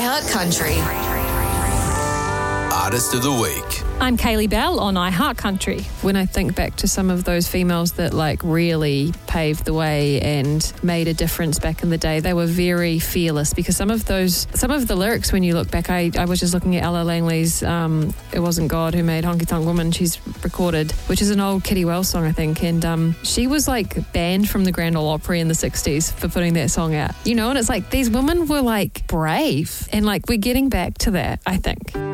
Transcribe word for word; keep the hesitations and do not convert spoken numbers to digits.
iHeart Country. Artist of the Week. I'm Kaylee Bell on iHeart Country. When I think back to some of those females that like really paved the way and made a difference back in the day, they were very fearless, because some of those, some of the lyrics, when you look back, I, I was just looking at Ella Langley's um, It Wasn't God Who Made Honky Tonk Woman, she's recorded, which is an old Kitty Wells song, I think, and um, she was like banned from the Grand Ole Opry in the sixties for putting that song out, you know, and it's like these women were like brave, and like we're getting back to that, I think.